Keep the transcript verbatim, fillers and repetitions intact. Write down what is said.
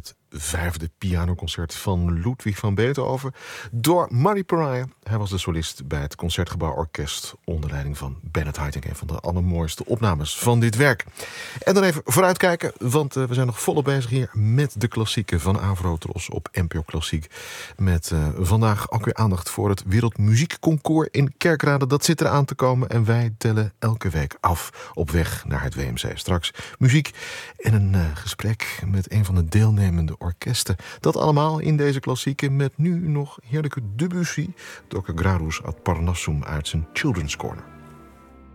het vijfde pianoconcert van Ludwig van Beethoven door Murray Pariah. Hij was de solist bij het Concertgebouw Orkest onder leiding van Bennett Haitink. Een van de allermooiste opnames van dit werk. En dan even vooruitkijken, want uh, we zijn nog volop bezig hier met de klassieken van Avrotros op N P O Klassiek. Met uh, vandaag ook weer aandacht voor het Wereldmuziekconcours in Kerkrade. Dat zit eraan te komen en wij tellen elke week af op weg naar het W M C. Straks muziek en een uh, gesprek met een van de deelnemende orkesten. Dat allemaal in deze klassieken met nu nog heerlijke Debussy, Doctor Gradus ad Parnassum uit zijn Children's Corner.